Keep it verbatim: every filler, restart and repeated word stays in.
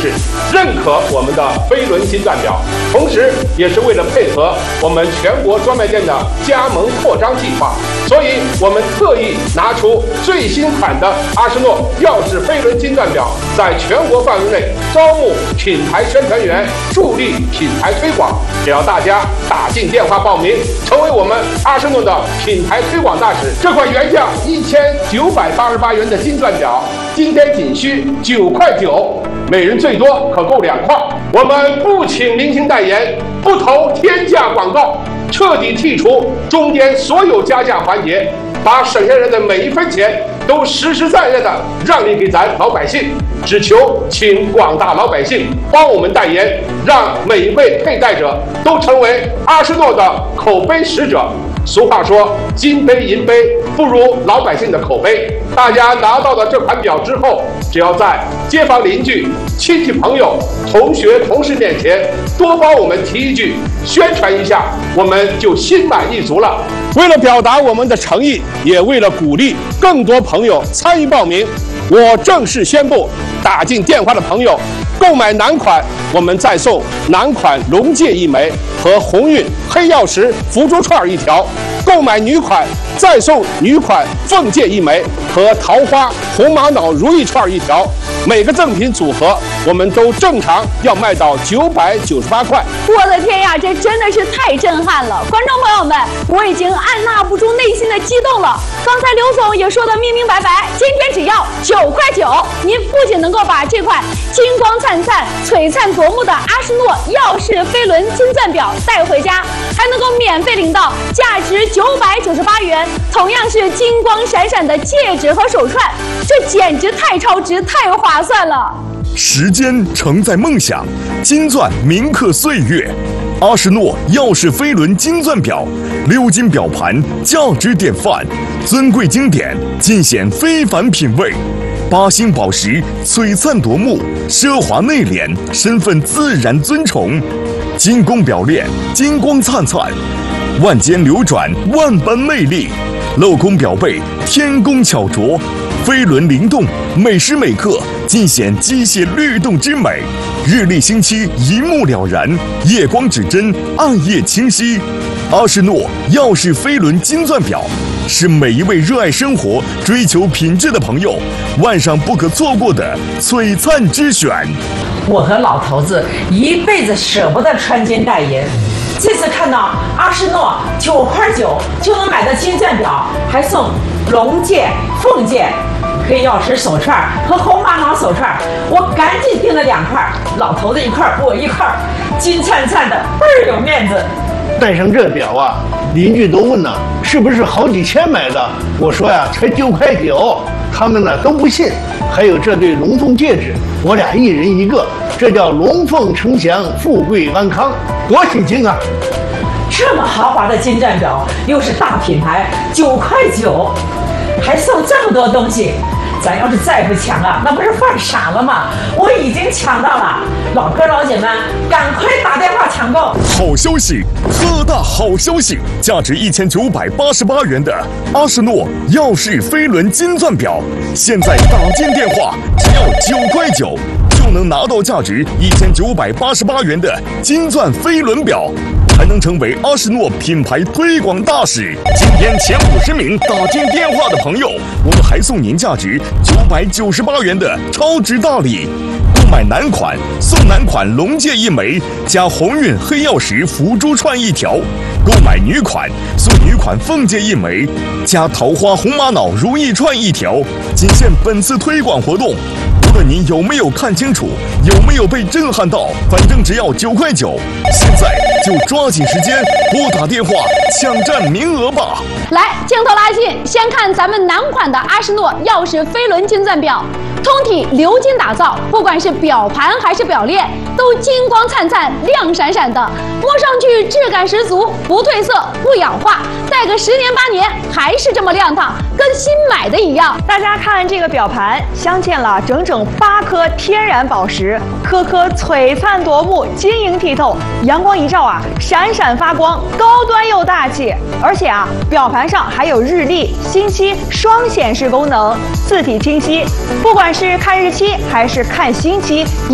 是认可我们的飞轮金钻表，同时也是为了配合我们全国专卖店的加盟扩张计划，所以我们特意拿出最新款的阿诗诺耀式飞轮金钻表，在全国范围内招募品牌宣传员，助力品牌推广。只要大家打进电话报名，成为我们阿诗诺的品牌推广大使，这款原价一千九百八十八元的金钻表，今天仅需九块九，每人最多可购两块。我们不请明星代言，不投天价广告，彻底剔除中间所有加价环节，把省下来的每一分钱都实实在在的让利给咱老百姓。只求请广大老百姓帮我们代言，让每一位佩戴者都成为阿诗诺的口碑使者。俗话说，金杯银杯不如老百姓的口碑。大家拿到了这款表之后，只要在街坊邻居、亲戚朋友、同学同事面前多帮我们提一句，宣传一下，我们就心满意足了。为了表达我们的诚意，也为了鼓励更多朋友参与报名，我正式宣布，打进电话的朋友购买男款，我们再送男款龙戒一枚和鸿运黑曜石福珠串一条；购买女款，再送女款凤戒一枚和桃花红玛瑙如意串一条。每个赠品组合我们都正常要卖到九百九十八块。 我的天呀，这真的是太震撼了！观众朋友们，我已经按捺不住内心的激动了。刚才刘总也说的明明白白，今天只要九块九，您不仅能够把这款金光灿灿、璀璨夺目的阿诗诺耀式飞轮金钻表带回家，还能够免费领到价值九百九十八元，同样是金光闪闪的戒指和手串，这简直太超值、太划算了。 时间承载梦想，金钻铭刻岁月。阿诗诺耀式飞轮金钻表，鎏金表盘，价值典范，尊贵经典，尽显非凡品味。八星宝石，璀璨夺目，奢华内敛，身份自然尊崇。金工表链，金光灿灿，万间流转，万般魅力。镂空表背，天工巧琢，飞轮灵动，每时每刻尽显机械律动之美。日历星期一目了然，夜光指针，暗夜清晰。阿诗诺耀式飞轮金钻表是每一位热爱生活、追求品质的朋友晚上不可错过的璀璨之选。 我和老头子一辈子舍不得穿金戴银，这次看到阿诗诺九块九就能买到金钻表，还送龙戒、凤戒、黑曜石手串和红玛瑙手串，我赶紧订了两块，老头子一块，我一块，金灿灿的，倍儿有面子。 戴上这表啊，邻居都问呢，是不是好几千买的？我说呀，才九块九，他们呢都不信。还有这对龙凤戒指，我俩一人一个，这叫龙凤呈祥，富贵安康，多喜庆啊！ 这么豪华的金钻表，又是大品牌，九块九，还送这么多东西。咱要是再不抢啊，那不是犯傻了吗？我已经抢到了，老哥老姐们，赶快打电话抢购！ 好消息，特大好消息！价值一千九百八十八元的阿诗诺耀式飞轮金钻表，现在打进电话只要九块九，就能拿到价值一千九百八十八元的金钻飞轮表。还能成为阿诗诺品牌推广大使。今天前五十名打进电话的朋友，我们还送您价值九百九十八元的超值大礼。购买男款送男款龙戒一枚，加鸿运黑曜石福珠串一条；购买女款送女款凤戒一枚，加桃花红玛瑙如意串一条。仅限本次推广活动。无论您有没有看清楚，有没有被震撼到，反正只要九块九。现在就抓紧时间拨打电话抢占名额吧！ 来，镜头拉近，先看咱们男款的阿诗诺耀式飞轮金钻表，通体鎏金打造，不管是表盘还是表链，都金光灿灿、亮闪闪的，摸上去质感十足，不褪色、不氧化，戴个十年八年还是这么亮堂，跟新买的一样。 大家看这个表盘，镶嵌了整整八颗天然宝石，颗颗璀璨夺目，晶莹剔透，阳光一照啊，闪闪发光，高端又大气。而且啊，表盘上还有日历、星期双显示功能，字体清晰，不管是看日期还是看星期。